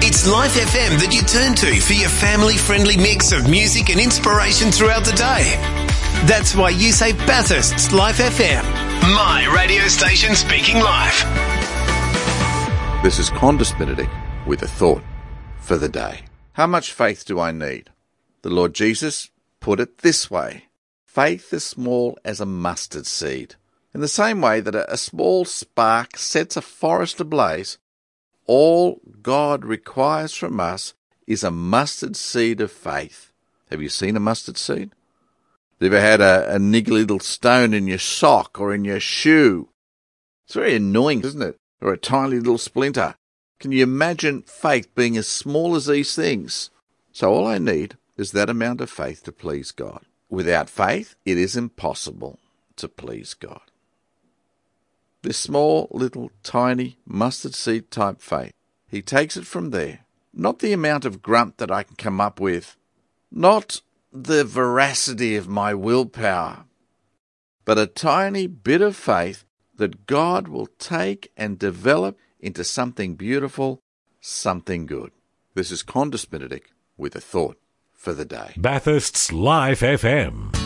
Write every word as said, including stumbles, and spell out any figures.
It's Life F M that you turn to for your family-friendly mix of music and inspiration throughout the day. That's why you say Bathurst's Life F M. My radio station speaking life. This is Qantas Benedict with a thought for the day. How much faith do I need? The Lord Jesus put it this way. Faith as small as a mustard seed. In the same way that a small spark sets a forest ablaze, all God requires from us is a mustard seed of faith. Have you seen a mustard seed? Have you ever had a, a niggly little stone in your sock or in your shoe? It's very annoying, isn't it? Or a tiny little splinter. Can you imagine faith being as small as these things? So all I need is that amount of faith to please God. Without faith, it is impossible to please God. This small, little, tiny, mustard seed type faith, he takes it from there. Not the amount of grunt that I can come up with, not the veracity of my willpower, but a tiny bit of faith that God will take and develop into something beautiful, something good. This is Qantas Benedict with a thought for the day. Bathurst's Life F M.